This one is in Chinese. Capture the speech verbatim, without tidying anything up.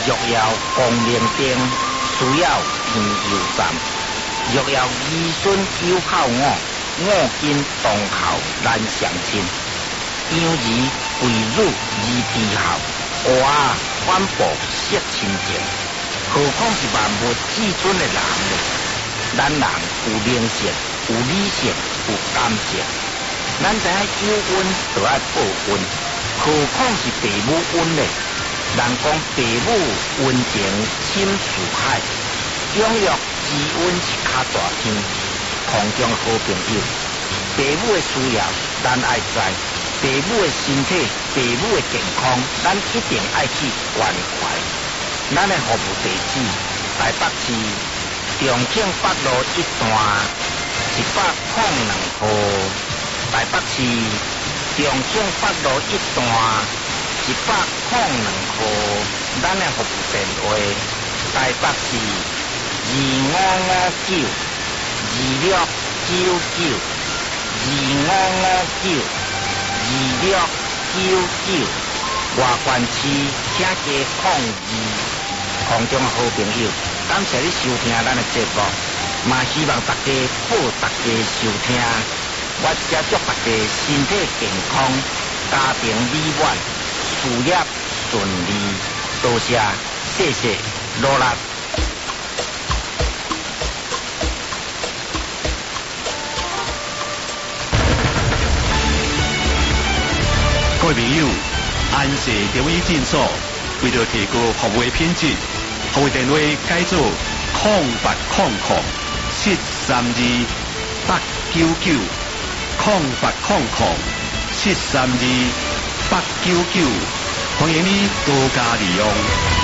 若要光明灯，需要天油站。若要儿孙有孝我，我今当孝难相亲。养儿为女而天孝，娃啊反哺惜亲情。何况是万物至尊的人呢？咱人有灵性，有理性，有感情。咱知影有恩就要报恩，何况是父母恩呢？人讲父母恩情深似海，养育之恩是较大天。同中好朋友，父母的需要咱爱知，父母的身体、父母的健康，咱一定爱去关怀。咱的服务地址：台北市重庆北路一段一百零两号。台北市重庆北路一段一百零两号。咱的服务电话：台北市二五五九二六九九二五五九二六九九。外关市请加抗二。空中好朋友，感谢你收听咱的节目，嘛希望大家好，大家收听。我也祝大家身体健康，家庭美满，事业顺利。多谢，谢谢，努力。 各位朋友，安氏中医诊所为了提高服务品质，服务电话改做空八空空七三二八九九空八空空七三二八九九，欢迎你多加利用。